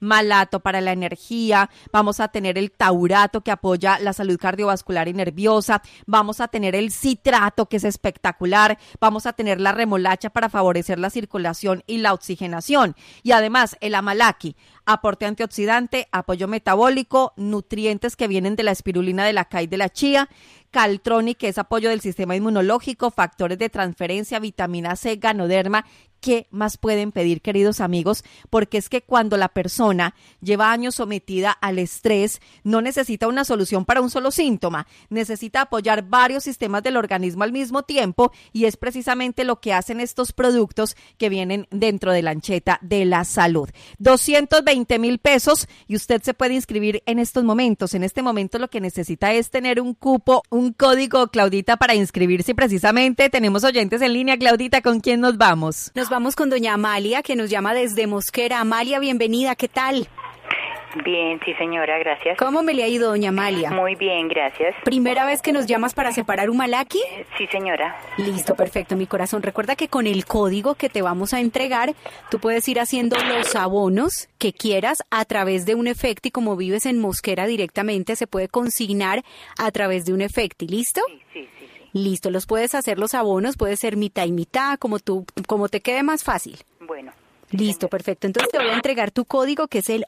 malato para la energía, vamos a tener el taurato que apoya la salud cardiovascular y nerviosa, vamos a tener el citrato que es espectacular, vamos a tener la remolacha para favorecer la circulación y la oxigenación, y además el amalaki, aporte antioxidante, apoyo metabólico, nutrientes que vienen de la espirulina de la cay de la chía, Caltronic, que es apoyo del sistema inmunológico, factores de transferencia, vitamina C, ganoderma. ¿Qué más pueden pedir, queridos amigos? Porque es que cuando la persona lleva años sometida al estrés, no necesita una solución para un solo síntoma, necesita apoyar varios sistemas del organismo al mismo tiempo, y es precisamente lo que hacen estos productos que vienen dentro de la ancheta de la salud. 220,000 pesos, y usted se puede inscribir en estos momentos. En este momento lo que necesita es tener un cupo, un código, Claudita, para inscribirse. Precisamente tenemos oyentes en línea. Claudita, ¿con quién nos vamos? Nos vamos con doña Amalia, que nos llama desde Mosquera. Amalia, bienvenida, ¿qué tal? Bien, sí señora, gracias. ¿Cómo me le ha ido, doña Amalia? Muy bien, gracias. ¿Primera vez que nos llamas para separar un malaki? Sí señora. Listo, perfecto, mi corazón. Recuerda que con el código que te vamos a entregar, tú puedes ir haciendo los abonos que quieras a través de un efecti. Como vives en Mosquera directamente, se puede consignar a través de un efecti, ¿listo? Sí. Listo, los puedes hacer los abonos, puede ser mitad y mitad, como te quede más fácil. Bueno. Listo, perfecto. Entonces te voy a entregar tu código, que es el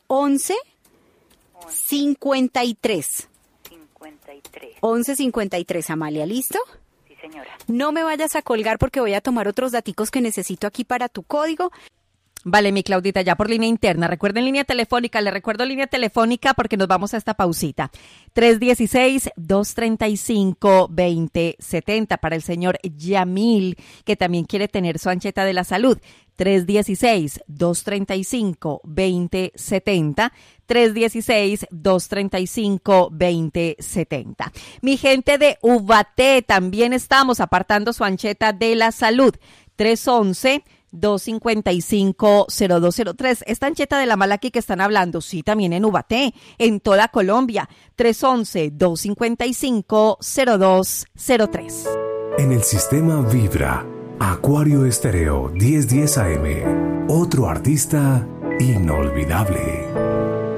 1153. 1153, Amalia, ¿listo? Sí, señora. No me vayas a colgar porque voy a tomar otros daticos que necesito aquí para tu código. Vale, mi Claudita, ya por línea interna. Recuerden línea telefónica, le recuerdo línea telefónica porque nos vamos a esta pausita. 316-235-2070 para el señor Yamil, que también quiere tener su ancheta de la salud. 316-235-2070. 316-235-2070. Mi gente de Ubaté, también estamos apartando su ancheta de la salud. 311-255-0203. Esta ancheta de la malaki que están hablando, sí, también en Ubaté, en toda Colombia. 311-255-0203. En el sistema Vibra, Acuario Estéreo 1010 AM. Otro artista inolvidable.